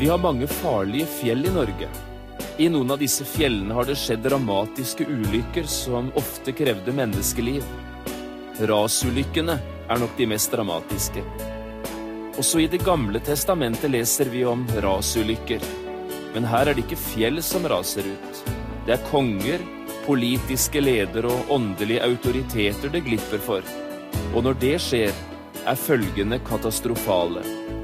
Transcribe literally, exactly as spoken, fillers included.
Vi har mange farlige fjell i Norge. I noen av disse fjellene har det skjedd dramatiske ulykker som ofte krevde menneskeliv. Rasulykkene er nok de mest dramatiske. Også i Det gamle testamentet leser vi om rasulykker. Men her er det ikke fjell som raser ut. Det er konger, politiske ledere og åndelige autoriteter det glipper for. Og når det skjer, er følgende katastrofale.